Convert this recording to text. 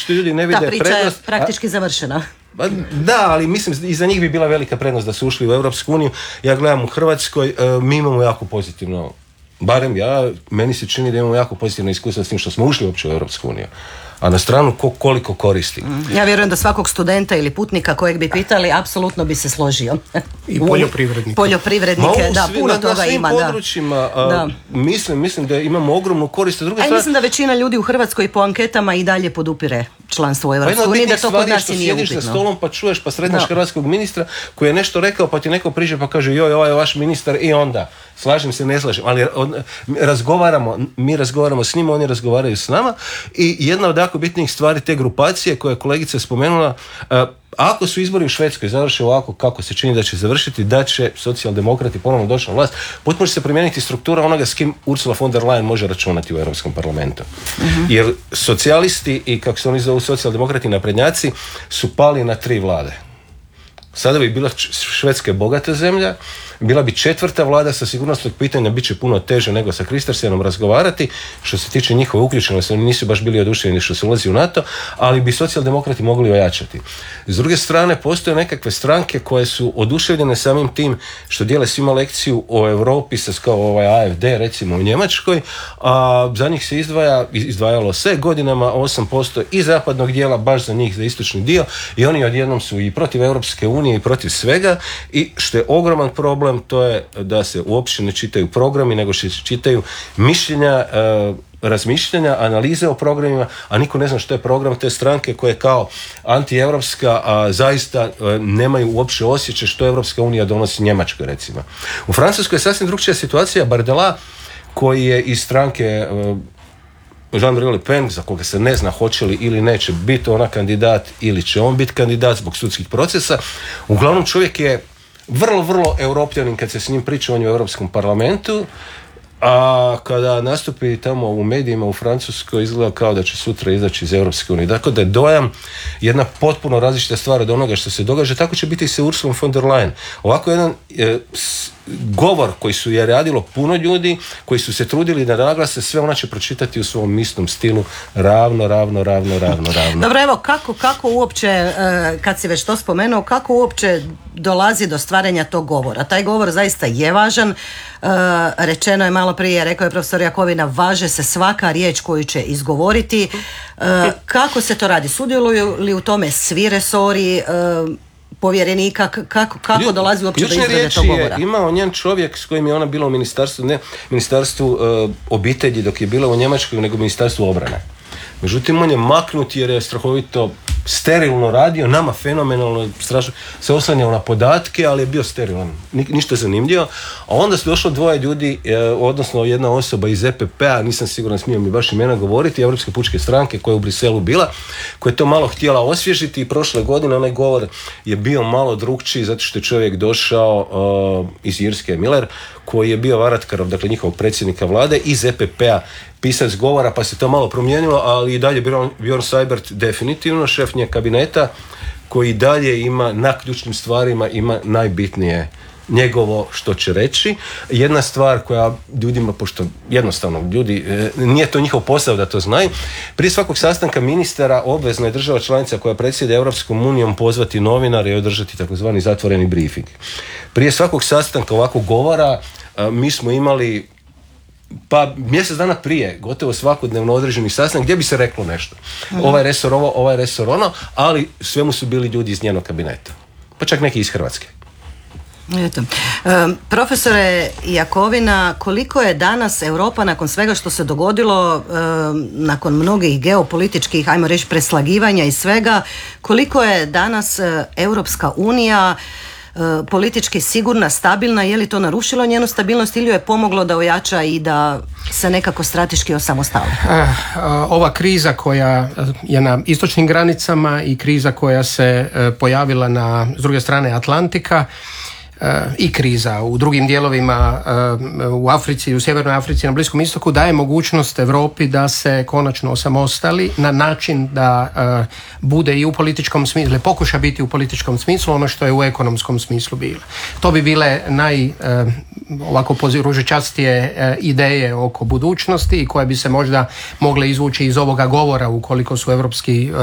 što ljudi ne vide prednost. Ta priča je praktički završena. Da, ali mislim i za njih bi bila velika prednost da su ušli u Europsku uniju. Ja gledam u Hrvatskoj, mi imamo jako pozitivno, barem meni se čini da imamo jako pozitivno iskustvo s tim što smo ušli uopće u Europsku uniju. A na stranu koliko koristi. Ja vjerujem da svakog studenta ili putnika kojeg bi pitali, apsolutno bi se složio. I poljoprivrednike, da, puno toga ima. Na svim područjima, mislim da imamo ogromnu korist. Mislim da većina ljudi u Hrvatskoj po anketama i dalje podupire članstvo u Europskoj uniji, da to kod nas i nije upitno. Sjediš za stolom pa čuješ, pa sretneš hrvatskog ministra koji je nešto rekao, pa ti neko priđe pa kaže joj, ovaj je vaš ministar, i onda slažem se, ne slažem, ali mi razgovaramo s njima, oni razgovaraju s nama. I jedna od jako bitnijih stvari te grupacije koje je kolegica spomenula, ako su izbori u Švedskoj završe ovako kako se čini da će završiti, da će socijaldemokrati ponovno doći na vlast, potpuno će se promijeniti struktura onoga s kim Ursula von der Leyen može računati u Europskom parlamentu. Jer socijalisti i kako se oni zovu socijaldemokrati naprednjaci su pali na 3 vlade. Sada bi bila Švedska bogata zemlja, bila bi 4. vlada, sa sigurnosnog pitanja bit će puno teže nego sa Kristersenom razgovarati. Što se tiče njihove uključenosti, oni nisu baš bili oduševljeni što se ulazi u NATO, ali bi socijaldemokrati mogli ojačati. S druge strane, postoje nekakve stranke koje su oduševljene samim tim što dijele svima lekciju o Europi, kao AfD recimo u Njemačkoj, a za njih se izdvajalo se godinama 8% i zapadnog dijela, baš za njih, za istočni dio, i oni odjednom su i protiv Europske unije i protiv svega, i što je ogroman problem, to je da se uopće ne čitaju programi, nego se čitaju mišljenja, razmišljanja, analize o programima, a niko ne zna što je program te stranke koje je kao antievropska, a zaista nemaju uopće osjećaj što Europska unija donosi Njemačkoj recimo. U Francuskoj je sasvim drugčija situacija. Bardella, koji je iz stranke Jean-Marie Le Pen, za koga se ne zna hoće li ili neće biti ona kandidat ili će on biti kandidat zbog sudskih procesa. Uglavnom čovjek je vrlo europljanin kad se s njim priča o Europskom parlamentu, a kada nastupi tamo u medijima u Francuskoj izgleda kao da će sutra izaći iz Europske unije. Dakle, da je dojam jedna potpuno različita stvar od onoga što se događa. Tako će biti i sa Ursulom von der Leyen. Ovako jedan govor koji su je radilo puno ljudi, koji su se trudili da naglase, sve ona će pročitati u svom istom stilu, ravno. Dobro, evo, kako uopće, kad si već to spomenuo, kako uopće dolazi do stvaranja tog govora? Taj govor zaista je važan. Rečeno je malo prije, rekao je profesor Jakovina, važe se svaka riječ koju će izgovoriti. Kako se to radi? Sudjeluju li u tome svi resori povjerenika? Kako dolazi uopće do izrade tog govora? Imao njen čovjek s kojim je ona bila u ministarstvu obitelji dok je bila u Njemačkoj, nego ministarstvu obrane. Međutim, on je maknut jer je strahovito sterilno radio, nama fenomenalno, strašno, se oslanjao na podatke, ali je bio sterilan, ništa zanimljivo. A onda su došlo 2 ljudi, odnosno jedna osoba iz EPP-a, nisam siguran, smio mi baš imena govoriti, Europske pučke stranke koja je u Briselu bila, koja je to malo htjela osvježiti, i prošle godine onaj govor je bio malo drukčiji zato što je čovjek došao iz Irske, Miller, koji je bio Varadkarov, dakle njihovog predsjednika vlade, iz EPP-a pisac govora, pa se to malo promijenilo, ali i dalje Björn Seibert definitivno šef nje kabineta, koji dalje ima na ključnim stvarima ima najbitnije njegovo što će reći. Jedna stvar koja ljudima, pošto jednostavno ljudi, nije to njihov posao da to znaju, prije svakog sastanka ministara obvezna je država članica koja predsjeda Europskom unijom pozvati novinare i održati takozvani zatvoreni briefing. Prije svakog sastanka ovakvog govora mi smo imali mjesec dana prije gotovo svakodnevno određeni sastanak gdje bi se reklo nešto. Ovaj resor ovo, ovaj resor ono, ali svemu su bili ljudi iz njenog kabineta. Pa čak neki iz Hrvatske. Eto. Profesore Jakovina, koliko je danas Europa nakon svega što se dogodilo, nakon mnogih geopolitičkih, ajmo reći, preslagivanja i svega, koliko je danas Europska unija politički sigurna, stabilna, je li to narušilo njenu stabilnost ili je pomoglo da ojača i da se nekako strateški osamostali? Ova kriza koja je na istočnim granicama i kriza koja se pojavila s druge strane Atlantika, i kriza u drugim dijelovima u Africi, u Sjevernoj Africi, na Bliskom istoku, daje mogućnost Europi da se konačno osamostali na način da bude i u političkom smislu, pokuša biti u političkom smislu ono što je u ekonomskom smislu bilo. To bi bile ovako ružičastije ideje oko budućnosti i koje bi se možda mogle izvući iz ovoga govora ukoliko su europski